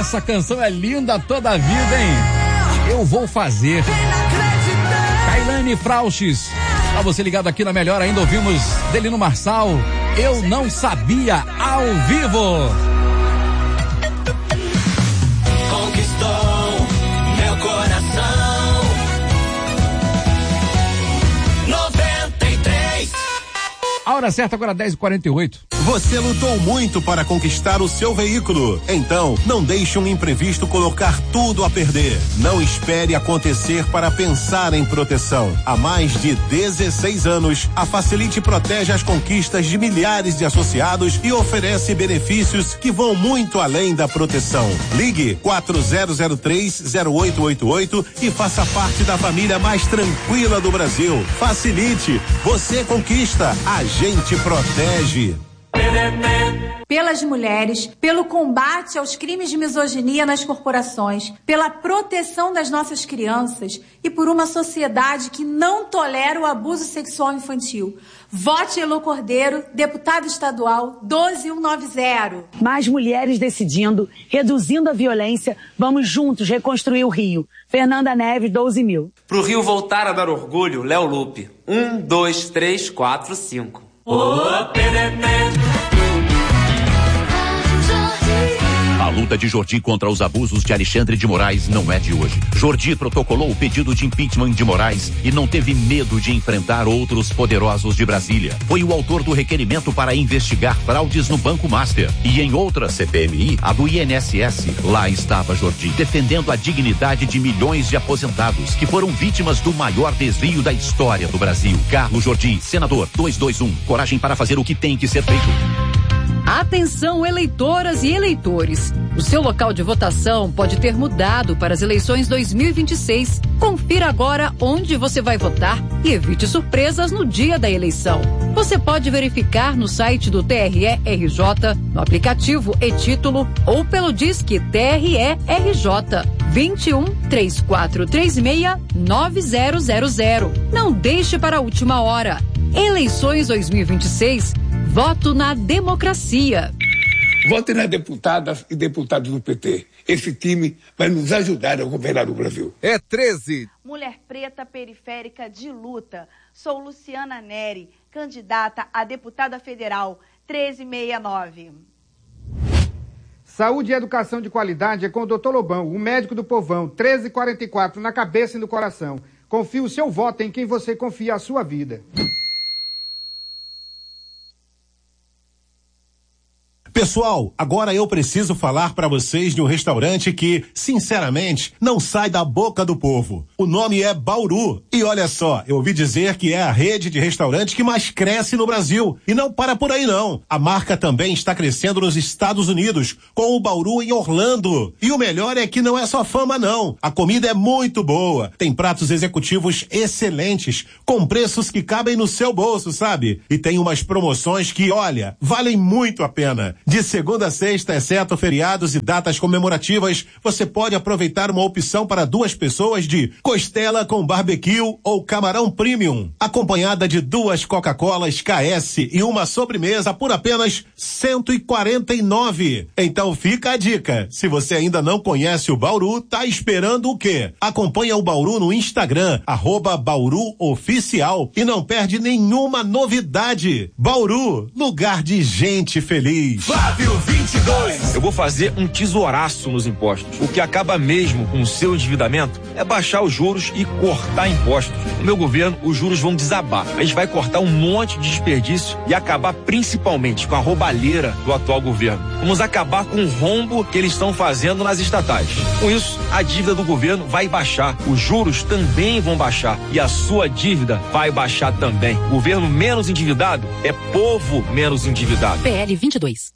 Essa canção é linda toda a vida, hein? Eu vou fazer. Kailane Frauches. Pra você ligado aqui na Melhor, ainda ouvimos Delino Marçal. Eu não sabia, ao vivo. Conquistou meu coração. 93. A hora certa agora 10h48. Você lutou muito para conquistar o seu veículo. Então, não deixe um imprevisto colocar tudo a perder. Não espere acontecer para pensar em proteção. Há mais de 16 anos, a Facilite protege as conquistas de milhares de associados e oferece benefícios que vão muito além da proteção. Ligue 4003-0888 e faça parte da família mais tranquila do Brasil. Facilite. Você conquista, a gente protege. Pelas mulheres, pelo combate aos crimes de misoginia nas corporações, pela proteção das nossas crianças e por uma sociedade que não tolera o abuso sexual infantil. Vote Elô Cordeiro, deputado estadual 12190. Mais mulheres decidindo, reduzindo a violência, vamos juntos reconstruir o Rio. Fernanda Neves, 12.000. Pro Rio voltar a dar orgulho, Léo Lupe. 1, 2, 3, 4, 5. A luta de Jordi contra os abusos de Alexandre de Moraes não é de hoje. Jordi protocolou o pedido de impeachment de Moraes e não teve medo de enfrentar outros poderosos de Brasília. Foi o autor do requerimento para investigar fraudes no Banco Master. E em outra CPMI, a do INSS, lá estava Jordi, defendendo a dignidade de milhões de aposentados que foram vítimas do maior desvio da história do Brasil. Carlos Jordi, senador 221. Coragem para fazer o que tem que ser feito. Atenção, eleitoras e eleitores. O seu local de votação pode ter mudado para as eleições 2026. Confira agora onde você vai votar e evite surpresas no dia da eleição. Você pode verificar no site do TRE-RJ, no aplicativo e-Título ou pelo Disque TRE-RJ 21 3436 9000. Não deixe para a última hora. Eleições 2026. Voto na democracia. Vote nas deputadas e deputados do PT. Esse time vai nos ajudar a governar o Brasil. É 13. Mulher preta periférica de luta. Sou Luciana Neri, candidata a deputada federal 1369. Saúde e educação de qualidade é com o Dr. Lobão, o médico do povão, 1344, na cabeça e no coração. Confie o seu voto em quem você confia a sua vida. Pessoal, agora eu preciso falar para vocês de um restaurante que, sinceramente, não sai da boca do povo. O nome é Bauru. E olha só, eu ouvi dizer que é a rede de restaurantes que mais cresce no Brasil. E não para por aí não. A marca também está crescendo nos Estados Unidos, com o Bauru em Orlando. E o melhor é que não é só fama não. A comida é muito boa. Tem pratos executivos excelentes, com preços que cabem no seu bolso, sabe? E tem umas promoções que, olha, valem muito a pena. De segunda a sexta, exceto feriados e datas comemorativas, você pode aproveitar uma opção para 2 pessoas de costela com barbecue ou camarão premium, acompanhada de 2 Coca-Colas KS e uma sobremesa por apenas R$149. Então fica a dica. Se você ainda não conhece o Bauru, tá esperando o quê? Acompanha o Bauru no Instagram, @BauruOficial, e não perde nenhuma novidade. Bauru, lugar de gente feliz. Flávio 22. Eu vou fazer um tesouraço nos impostos. O que acaba mesmo com o seu endividamento é baixar os juros e cortar impostos. No meu governo, os juros vão desabar. A gente vai cortar um monte de desperdício e acabar principalmente com a roubalheira do atual governo. Vamos acabar com o rombo que eles estão fazendo nas estatais. Com isso, a dívida do governo vai baixar. Os juros também vão baixar e a sua dívida vai baixar também. Governo menos endividado é povo menos endividado. PL 22.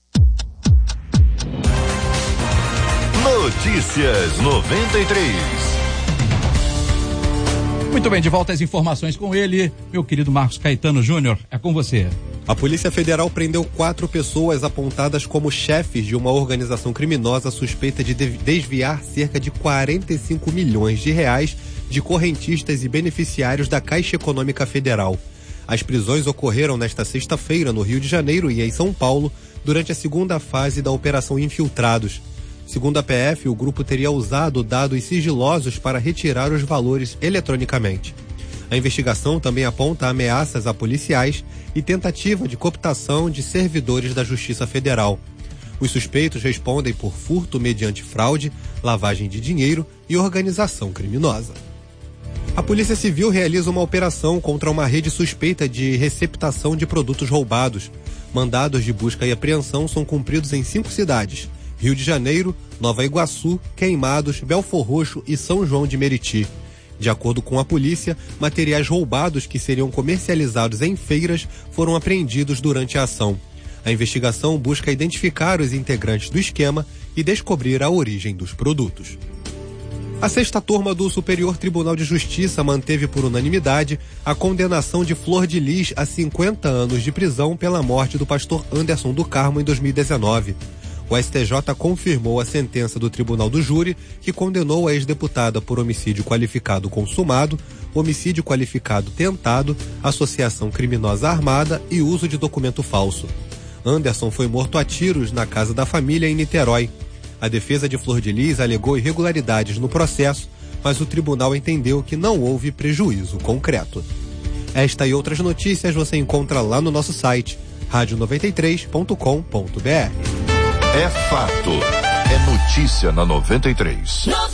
Notícias 93. Muito bem, de volta às informações com ele, meu querido Marcos Caetano Júnior, é com você. A Polícia Federal prendeu 4 pessoas apontadas como chefes de uma organização criminosa suspeita de desviar cerca de 45 milhões de reais de correntistas e beneficiários da Caixa Econômica Federal. As prisões ocorreram nesta sexta-feira no Rio de Janeiro e em São Paulo, durante a segunda fase da Operação Infiltrados. Segundo a PF, o grupo teria usado dados sigilosos para retirar os valores eletronicamente. A investigação também aponta ameaças a policiais e tentativa de cooptação de servidores da Justiça Federal. Os suspeitos respondem por furto mediante fraude, lavagem de dinheiro e organização criminosa. A Polícia Civil realiza uma operação contra uma rede suspeita de receptação de produtos roubados. Mandados de busca e apreensão são cumpridos em 5 cidades: Rio de Janeiro, Nova Iguaçu, Queimados, Belfor Roxo e São João de Meriti. De acordo com a polícia, materiais roubados que seriam comercializados em feiras foram apreendidos durante a ação. A investigação busca identificar os integrantes do esquema e descobrir a origem dos produtos. A 6ª turma do Superior Tribunal de Justiça manteve por unanimidade a condenação de Flor de Lis a 50 anos de prisão pela morte do pastor Anderson do Carmo em 2019. O STJ confirmou a sentença do Tribunal do Júri, que condenou a ex-deputada por homicídio qualificado consumado, homicídio qualificado tentado, associação criminosa armada e uso de documento falso. Anderson foi morto a tiros na casa da família em Niterói. A defesa de Flor de Lis alegou irregularidades no processo, mas o tribunal entendeu que não houve prejuízo concreto. Esta e outras notícias você encontra lá no nosso site, radio93.com.br. É fato. É notícia na 93.